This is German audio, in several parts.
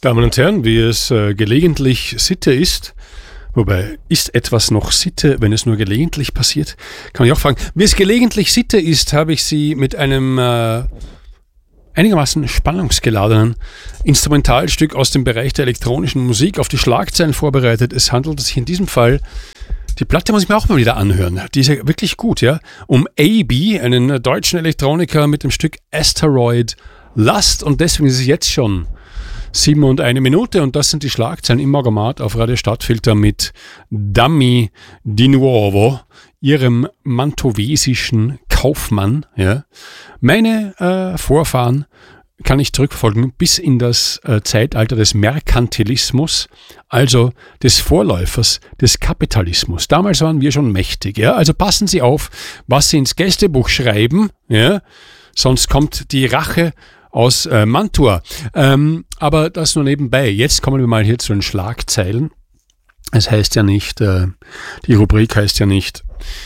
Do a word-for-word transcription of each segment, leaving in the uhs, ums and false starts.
Damen und Herren, wie es äh, gelegentlich Sitte ist, wobei, ist etwas noch Sitte, wenn es nur gelegentlich passiert? Kann ich auch fragen. Wie es gelegentlich Sitte ist, habe ich Sie mit einem äh, einigermaßen spannungsgeladenen Instrumentalstück aus dem Bereich der elektronischen Musik auf die Schlagzeilen vorbereitet. Es handelt sich in diesem Fall, die Platte muss ich mir auch mal wieder anhören. Die ist ja wirklich gut, ja. Um A B, einen deutschen Elektroniker mit dem Stück Asteroid Lust, und deswegen ist es jetzt schon sieben und eine Minute, und das sind die Schlagzeilen im Morgenmat auf Radio Stadtfilter mit Dammi di Nuovo, ihrem mantovesischen Kaufmann. Ja. Meine äh, Vorfahren kann ich zurückverfolgen bis in das äh, Zeitalter des Merkantilismus, also des Vorläufers des Kapitalismus. Damals waren wir schon mächtig. Ja. Also passen Sie auf, was Sie ins Gästebuch schreiben, ja. Sonst kommt die Rache aus äh, Mantua. Ähm, aber das nur nebenbei. Jetzt kommen wir mal hier zu den Schlagzeilen. Es heißt ja nicht, äh, die Rubrik heißt ja nicht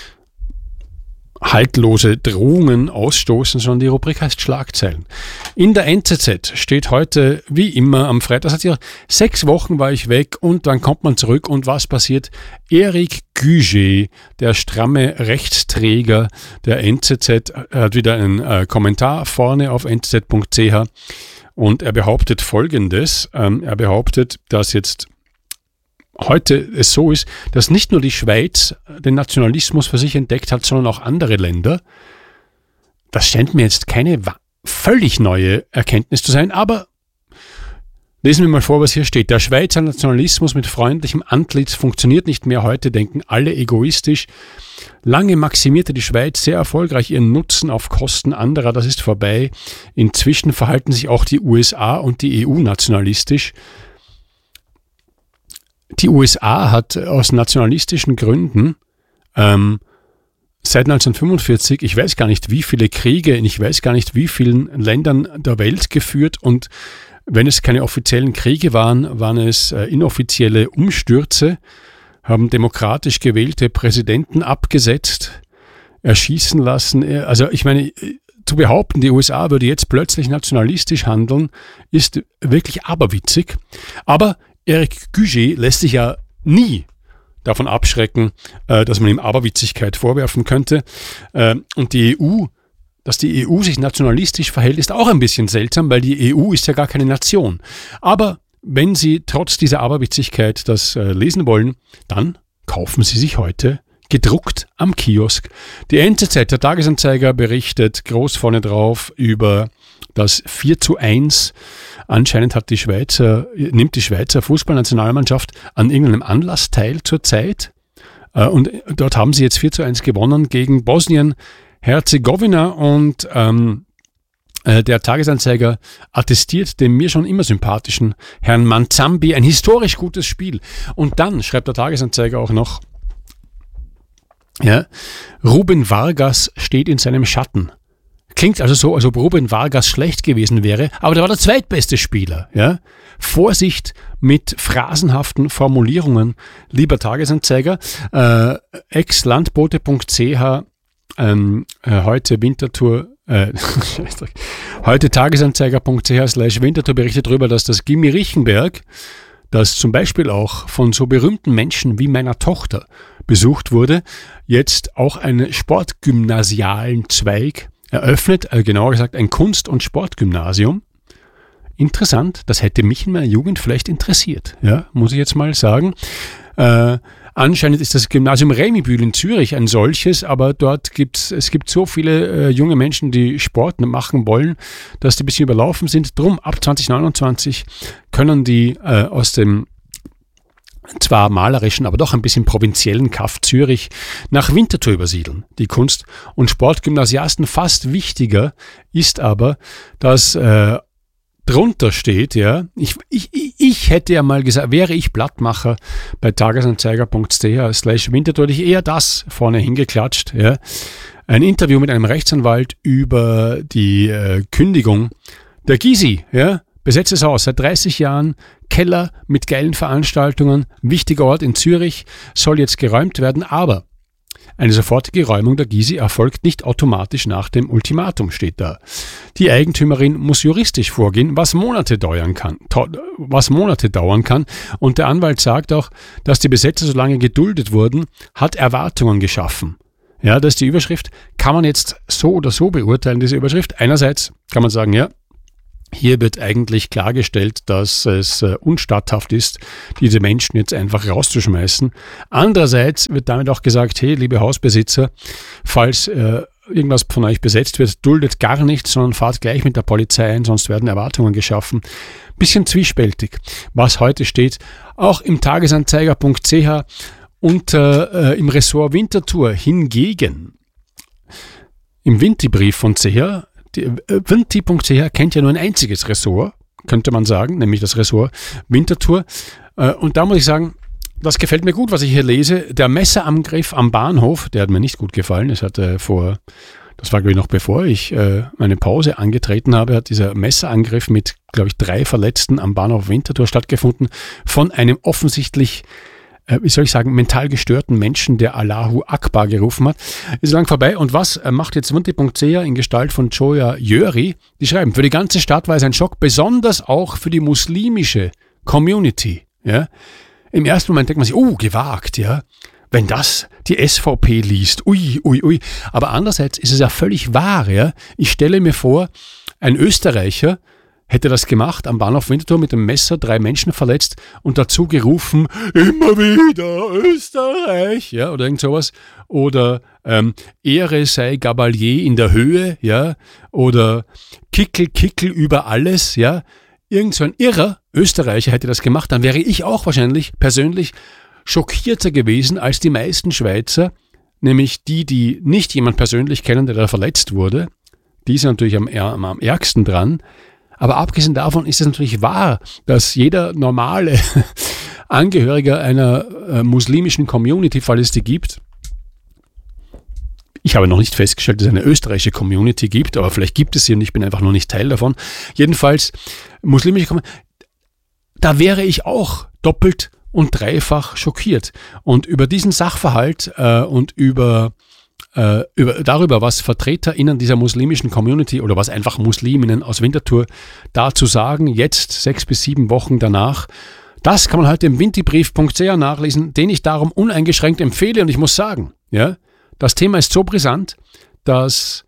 haltlose Drohungen ausstoßen, sondern die Rubrik heißt Schlagzeilen. In der N Z Z steht heute, wie immer am Freitag, das hat ja sechs Wochen war ich weg, und dann kommt man zurück, und was passiert? Eric Güget, der stramme Rechtsträger der N Z Z, hat wieder einen äh, Kommentar vorne auf n z z punkt c h, und er behauptet Folgendes. Ähm, er behauptet, dass jetzt heute es so ist, dass nicht nur die Schweiz den Nationalismus für sich entdeckt hat, sondern auch andere Länder. Das scheint mir jetzt keine völlig neue Erkenntnis zu sein, aber lesen wir mal vor, was hier steht. Der Schweizer Nationalismus mit freundlichem Antlitz funktioniert nicht mehr. Heute denken alle egoistisch. Lange maximierte die Schweiz sehr erfolgreich ihren Nutzen auf Kosten anderer. Das ist vorbei. Inzwischen verhalten sich auch die U S A und die E U nationalistisch. Die U S A hat aus nationalistischen Gründen ähm, seit neunzehnhundertfünfundvierzig, ich weiß gar nicht wie viele Kriege in ich weiß gar nicht wie vielen Ländern der Welt geführt, und wenn es keine offiziellen Kriege waren, waren es äh, inoffizielle Umstürze, haben demokratisch gewählte Präsidenten abgesetzt, erschießen lassen. Also ich meine, zu behaupten, die U S A würde jetzt plötzlich nationalistisch handeln, ist wirklich aberwitzig. Aber Eric Güget lässt sich ja nie davon abschrecken, äh, dass man ihm Aberwitzigkeit vorwerfen könnte. Äh, und die E U, dass die E U sich nationalistisch verhält, ist auch ein bisschen seltsam, weil die E U ist ja gar keine Nation. Aber wenn Sie trotz dieser Aberwitzigkeit das äh, lesen wollen, dann kaufen Sie sich heute gedruckt am Kiosk. Die N Z Z, der Tagesanzeiger, berichtet groß vorne drauf über das vier zu eins. Anscheinend hat die Schweizer, nimmt die Schweizer Fußballnationalmannschaft an irgendeinem Anlass teil zurzeit. Und dort haben sie jetzt vier zu eins gewonnen gegen Bosnien-Herzegowina. Und ähm, der Tagesanzeiger attestiert dem mir schon immer sympathischen Herrn Manzambi ein historisch gutes Spiel. Und dann schreibt der Tagesanzeiger auch noch, ja, Ruben Vargas steht in seinem Schatten. Klingt also so, als ob Ruben Vargas schlecht gewesen wäre, aber der war der zweitbeste Spieler. Ja? Vorsicht mit phrasenhaften Formulierungen, lieber Tagesanzeiger. Äh, ex-landbote punkt c h, ähm, äh, heute Winterthur, äh, heute tagesanzeiger punkt c h slash Winterthur berichtet darüber, dass das Gimmi Richenberg, das zum Beispiel auch von so berühmten Menschen wie meiner Tochter besucht wurde, jetzt auch einen sportgymnasialen Zweig eröffnet, äh, genauer gesagt ein Kunst- und Sportgymnasium. Interessant, das hätte mich in meiner Jugend vielleicht interessiert, ja, muss ich jetzt mal sagen. Äh, anscheinend ist das Gymnasium Rémybühl in Zürich ein solches, aber dort gibt's, es gibt so viele äh, junge Menschen, die Sport machen wollen, dass die ein bisschen überlaufen sind. Drum, ab zwanzig neunundzwanzig können die äh, aus dem zwar malerischen, aber doch ein bisschen provinziellen Kaff Zürich nach Winterthur übersiedeln, die Kunst- und Sportgymnasiasten. Fast wichtiger ist aber, dass äh, drunter steht, ja, ich, ich, ich hätte ja mal gesagt, wäre ich Blattmacher bei tagesanzeiger punkt c h slash Winterthur, hätte ich eher das vorne hingeklatscht, ja. Ein Interview mit einem Rechtsanwalt über die äh, Kündigung der Gysi, ja. Besetztes Haus, seit dreißig Jahren, Keller mit geilen Veranstaltungen, wichtiger Ort in Zürich, soll jetzt geräumt werden, aber Eine sofortige Räumung der Gysi erfolgt nicht automatisch nach dem Ultimatum, steht da. Die Eigentümerin muss juristisch vorgehen, was Monate dauern kann. Was Monate dauern kann. Und der Anwalt sagt auch, dass die Besetzer so lange geduldet wurden, hat Erwartungen geschaffen. Ja, das ist die Überschrift. Kann man jetzt so oder so beurteilen, diese Überschrift? Einerseits kann man sagen, ja, hier wird eigentlich klargestellt, dass es äh, unstatthaft ist, diese Menschen jetzt einfach rauszuschmeißen. Andererseits wird damit auch gesagt, hey, liebe Hausbesitzer, falls äh, irgendwas von euch besetzt wird, duldet gar nichts, sondern fahrt gleich mit der Polizei ein, sonst werden Erwartungen geschaffen. Bisschen zwiespältig, was heute steht, auch im Tagesanzeiger punkt c h unter äh, im Ressort Winterthur. Hingegen im Winti-Brief von C H, Winti punkt c h kennt ja nur ein einziges Ressort, könnte man sagen, nämlich das Ressort Winterthur. Und da muss ich sagen, das gefällt mir gut, was ich hier lese. Der Messerangriff am Bahnhof, der hat mir nicht gut gefallen. Es hatte vor, das war glaube ich noch bevor ich äh, meine Pause angetreten habe, hat dieser Messerangriff mit, glaube ich, drei Verletzten am Bahnhof Winterthur stattgefunden von einem offensichtlich wie soll ich sagen, mental gestörten Menschen, der Allahu Akbar gerufen hat, ist lang vorbei. Und was macht jetzt Winti punkt c h in Gestalt von Joya Jöri? Die schreiben, für die ganze Stadt war es ein Schock, besonders auch für die muslimische Community. Ja? Im ersten Moment denkt man sich, oh, gewagt, ja. Wenn das die S V P liest, ui, ui, ui. Aber andererseits ist es ja völlig wahr, ja. Ich stelle mir vor, ein Österreicher hätte das gemacht, am Bahnhof Winterthur mit dem Messer drei Menschen verletzt und dazu gerufen, immer wieder Österreich, ja, oder irgend sowas. Oder ähm, Ehre sei Gabalier in der Höhe, ja, oder Kickel, Kickel über alles, ja. Irgend so ein irrer Österreicher hätte das gemacht, dann wäre ich auch wahrscheinlich persönlich schockierter gewesen als die meisten Schweizer, nämlich die, die nicht jemand persönlich kennen, der da verletzt wurde. Die sind natürlich am, am, am ärgsten dran. Aber abgesehen davon ist es natürlich wahr, dass jeder normale Angehöriger einer äh, muslimischen Community, falls es die gibt, ich habe noch nicht festgestellt, dass es eine österreichische Community gibt, aber vielleicht gibt es sie und ich bin einfach nur nicht Teil davon. Jedenfalls, muslimische Community, da wäre ich auch doppelt und dreifach schockiert. Und über diesen Sachverhalt äh, und über Äh, über, darüber, was VertreterInnen dieser muslimischen Community oder was einfach Musliminnen aus Winterthur dazu sagen, jetzt sechs bis sieben Wochen danach, das kann man heute im Winti-Brief punkt c h nachlesen, den ich darum uneingeschränkt empfehle. Und ich muss sagen, ja, das Thema ist so brisant, dass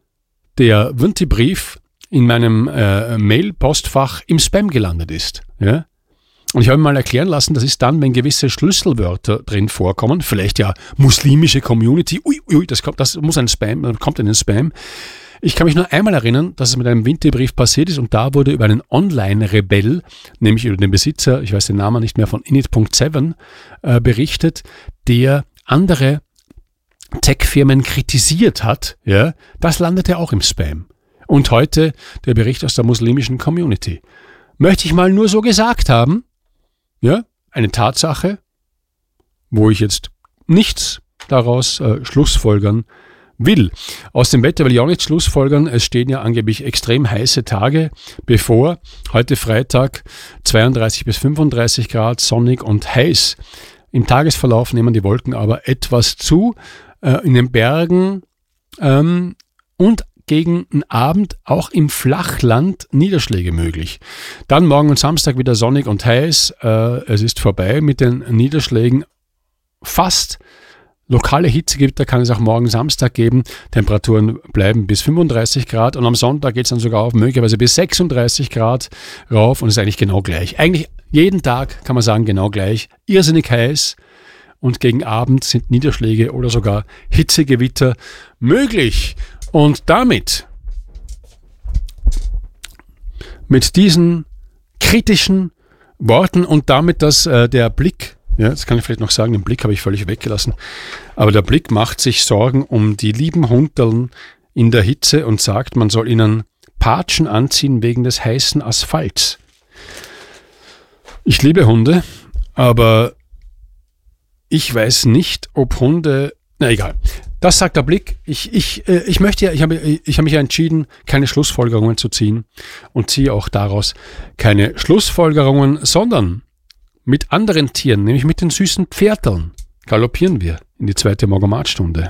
der Winti-Brief in meinem äh, Mail-Postfach im Spam gelandet ist. Ja. Und ich habe mir mal erklären lassen, das ist dann, wenn gewisse Schlüsselwörter drin vorkommen, vielleicht ja muslimische Community, ui, ui, das kommt, das muss ein Spam, kommt in den Spam. Ich kann mich nur einmal erinnern, dass es mit einem Winti-Brief passiert ist und da wurde über einen Online-Rebell, nämlich über den Besitzer, ich weiß den Namen nicht mehr, von init punkt seven äh, berichtet, der andere Tech-Firmen kritisiert hat. Ja, das landete auch im Spam. Und heute der Bericht aus der muslimischen Community. Möchte ich mal nur so gesagt haben, ja, eine Tatsache, wo ich jetzt nichts daraus äh, schlussfolgern will. Aus dem Wetter will ich auch nicht schlussfolgern. Es stehen ja angeblich extrem heiße Tage bevor. Heute Freitag zweiunddreißig bis fünfunddreißig Grad, sonnig und heiß. Im Tagesverlauf nehmen die Wolken aber etwas zu. Äh, in den Bergen ähm, und gegen den Abend auch im Flachland Niederschläge möglich. Dann morgen und Samstag wieder sonnig und heiß. Äh, es ist vorbei mit den Niederschlägen. Fast lokale Hitzegewitter kann es auch morgen Samstag geben. Temperaturen bleiben bis fünfunddreißig Grad und am Sonntag geht es dann sogar auf möglicherweise bis sechsunddreißig Grad rauf und ist eigentlich genau gleich. Eigentlich jeden Tag kann man sagen genau gleich. Irrsinnig heiß und gegen Abend sind Niederschläge oder sogar Hitzegewitter möglich. Und damit, mit diesen kritischen Worten und damit, dass äh, der Blick, ja, das kann ich vielleicht noch sagen, den Blick habe ich völlig weggelassen, aber der Blick macht sich Sorgen um die lieben Hundeln in der Hitze und sagt, man soll ihnen Patschen anziehen wegen des heißen Asphalts. Ich liebe Hunde, aber ich weiß nicht, ob Hunde, na egal. Das sagt der Blick. Ich, ich, äh, ich möchte ja, ich habe, ich habe mich ja entschieden, keine Schlussfolgerungen zu ziehen und ziehe auch daraus keine Schlussfolgerungen, sondern mit anderen Tieren, nämlich mit den süßen Pferdln, galoppieren wir. in die zweite Morgomat-Stunde.